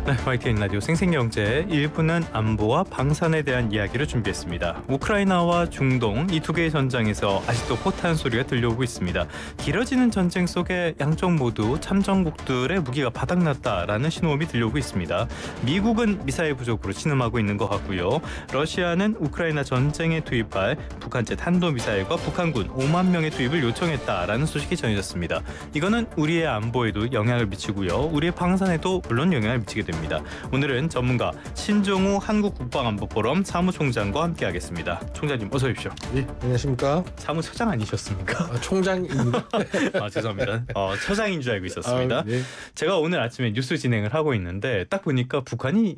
네, YTN 라디오 생생경제 1부는 안보와 방산에 대한 이야기를 준비했습니다. 우크라이나와 중동 이 두 개의 전장에서 아직도 포탄 소리가 들려오고 있습니다. 길어지는 전쟁 속에 양쪽 모두 참전국들의 무기가 바닥났다라는 신호음이 들려오고 있습니다. 미국은 미사일 부족으로 신음하고 있는 것 같고요. 러시아는 우크라이나 전쟁에 투입할 북한제 탄도미사일과 북한군 5만 명의 투입을 요청했다라는 소식이 전해졌습니다. 이거는 우리의 안보에도 영향을 미치고요. 우리의 방산에도 물론 영향을 미치게 됩니다. 오늘은 전문가 신종우 한국국방안보포럼 사무총장과 함께하겠습니다. 총장님 어서 오십시오. 예, 안녕하십니까. 사무처장 아니셨습니까? 총장입니다. 죄송합니다. 처장인 줄 알고 있었습니다. 네. 제가 오늘 아침에 뉴스 진행을 하고 있는데 딱 보니까 북한이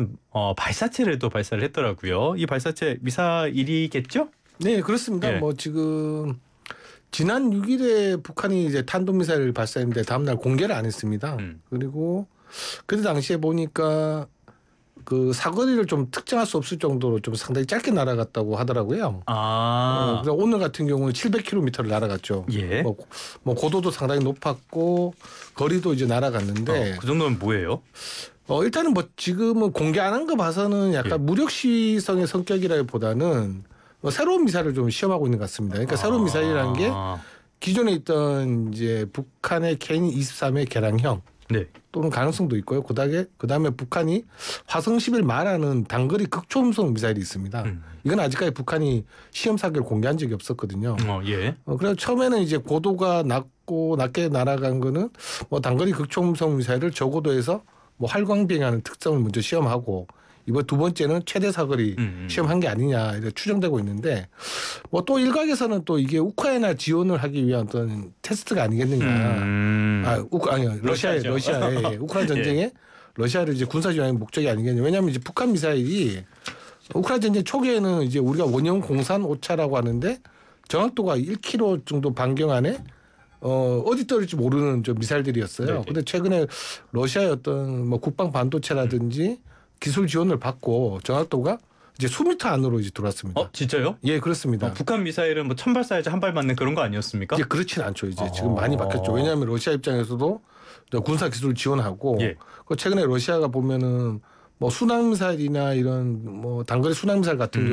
발사체를 또 발사를 했더라고요. 이 발사체 미사일이겠죠? 네, 그렇습니다. 예. 지금 지난 6일에 북한이 이제 탄도미사일을 발사했는데 다음날 공개를 안 했습니다. 그리고 그때 당시에 보니까 그 사거리를 좀 특정할 수 없을 정도로 좀 상당히 짧게 날아갔다고 하더라고요. 그래서 오늘 같은 경우는 700km를 날아갔죠. 예. 뭐 고도도 상당히 높았고 거리도 이제 날아갔는데 그 정도면 뭐예요? 일단은 지금은 공개 안 한 거 봐서는 약간 무력시성의 성격이라기보다는 새로운 미사일을 좀 시험하고 있는 것 같습니다. 그러니까 새로운 미사일이라는 게 기존에 있던 이제 북한의 KN-23의 개량형 네. 또는 가능성도 있고요. 그다음에 북한이 화성 11 말하는 단거리 극초음속 미사일이 있습니다. 이건 아직까지 북한이 시험 사격을 공개한 적이 없었거든요. 예. 그래서 처음에는 이제 고도가 낮게 날아간 거는 단거리 극초음속 미사일을 저고도에서 활광 비행하는 특성을 먼저 시험하고 이번 두 번째는 최대 사거리 시험한 게 아니냐 이렇게 추정되고 있는데 또 일각에서는 또 이게 우크라이나 지원을 하기 위한 어떤 테스트가 아니겠느냐. 러시아의 우크라이나 전쟁에 우크라이나 이제 군사 지원의 목적이 아니겠냐. 왜냐하면 이제 북한 미사일이 우크라이나 전쟁 초기에는 이제 우리가 원형 공산 오차라고 하는데 정확도가 1km 정도 반경 안에 어디 떨어질지 모르는 저 미사일들이었어요. 그런데 최근에 러시아의 어떤 국방 반도체라든지 기술 지원을 받고 정확도가 이제 수미터 안으로 이제 들어왔습니다. 진짜요? 예, 그렇습니다. 북한 미사일은 천발 쏴야지 한 발 맞는 그런 거 아니었습니까? 이제 그렇진 않죠. 이제 지금 많이 바뀌었죠. 왜냐하면 러시아 입장에서도 군사 기술을 지원하고 최근에 러시아가 보면은 순항 미사일이나 이런 단거리 순항 미사일 같은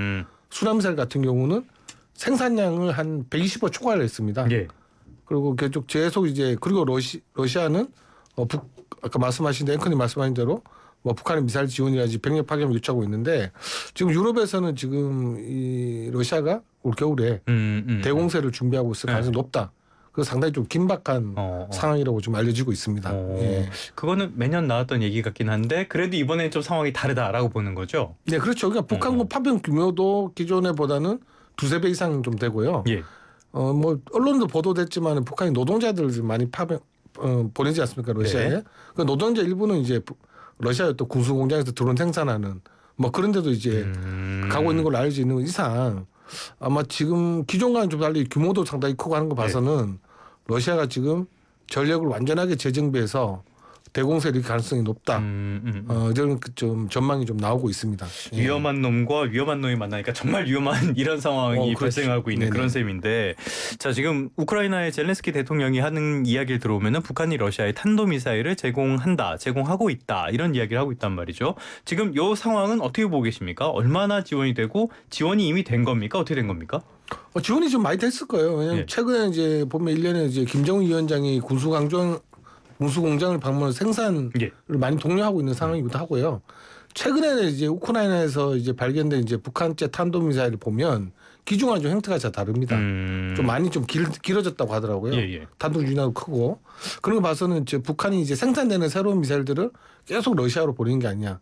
경우는 생산량을 한 120호 초과를 했습니다. 예. 그리고 계속 이제 그리고 러시아는 아까 말씀하신 앵커님 말씀하신 대로 북한의 미사일 지원이라든지 병력 파견을 요청하고 있는데 지금 유럽에서는 지금 이 러시아가 올 겨울에 대공세를 준비하고 있을 가능성이 높다. 그래서 상당히 좀 긴박한 상황이라고 좀 알려지고 있습니다. 예. 그거는 매년 나왔던 얘기 같긴 한데 그래도 이번에는 좀 상황이 다르다라고 보는 거죠? 네, 그렇죠. 그러니까 북한군 파병 규모도 기존에 보다는 두세 배 이상 좀 되고요. 예. 언론도 보도됐지만 북한이 노동자들을 많이 보내지 않습니까, 러시아에? 네. 그 노동자 일부는 이제 러시아의 또 군수 공장에서 드론 생산하는 그런 데도 이제 가고 있는 걸로 알려져 있는 이상 아마 지금 기존과는 좀 달리 규모도 상당히 크고 하는 거 봐서는 러시아가 지금 전력을 완전하게 재정비해서 대공세를 일으킬 가능성이 높다. 저는 좀 전망이 좀 나오고 있습니다. 위험한 놈과 위험한 놈이 만나니까 정말 위험한 이런 상황이 발생하고 있는 그런 셈인데 자 지금 우크라이나의 젤렌스키 대통령이 하는 이야기를 들어오면은 북한이 러시아에 탄도미사일을 제공하고 있다 이런 이야기를 하고 있단 말이죠. 지금 이 상황은 어떻게 보고 계십니까? 얼마나 지원이 되고 지원이 이미 된 겁니까? 어떻게 된 겁니까? 지원이 좀 많이 됐을 거예요. 왜냐하면 최근에 이제 보면 1년에 이제 김정은 위원장이 군수 공장을 방문해서 생산을 많이 독려하고 있는 상황이기도 하고요. 최근에는 이제 우크라이나에서 이제 발견된 이제 북한제 탄도미사일을 보면 기존과 좀 형태가 잘 다릅니다. 좀 많이 좀 길어졌다고 하더라고요. 탄도 유인하고 크고 그런 거 봐서는 이제 북한이 이제 생산되는 새로운 미사일들을 계속 러시아로 보내는 게 아니냐.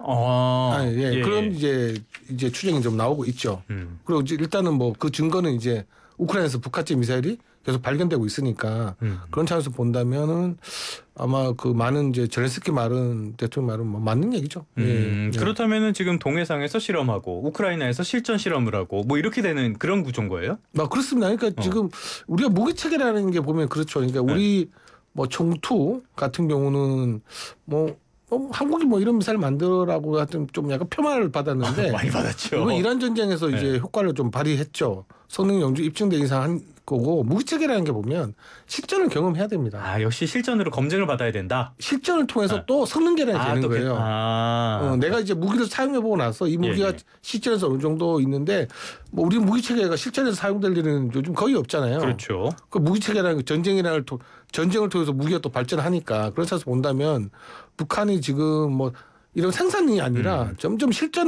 그런 이제 추정이 좀 나오고 있죠. 그리고 이제 일단은 그 증거는 이제 우크라이나에서 북한제 미사일이 계속 발견되고 있으니까 그런 차원에서 본다면은 아마 그 많은 이제 젤렌스키 대통령 말은 맞는 얘기죠. 그렇다면은 지금 동해상에서 실험하고 우크라이나에서 실전 실험을 하고 이렇게 되는 그런 구조인 거예요? 그렇습니다. 그러니까 지금 우리가 무기 체계라는 게 보면 그렇죠. 그러니까 우리 총투 같은 경우는 한국이 이런 미사일 만들라고 하여튼 좀 약간 폄하를 받았는데 많이 받았죠. 이번 이란 전쟁에서 이제 효과를 좀 발휘했죠. 성능 영주 입증된 이상 거고 무기체계라는 게 보면 실전을 경험해야 됩니다. 아, 역시 실전으로 검증을 받아야 된다. 실전을 통해서 네. 또 성능 개량이 되는 또 거예요. 내가 이제 무기를 사용해보고 나서 이 무기가 예, 예. 실전에서 어느 정도 있는데 뭐 우리 무기체계가 실전에서 사용될 일은 요즘 거의 없잖아요. 그렇죠. 그 무기체계라는 게 전쟁을 통해서 무기가 또 발전하니까 그런 차에서 본다면 북한이 지금 뭐 이런 생산이 아니라 점점 실전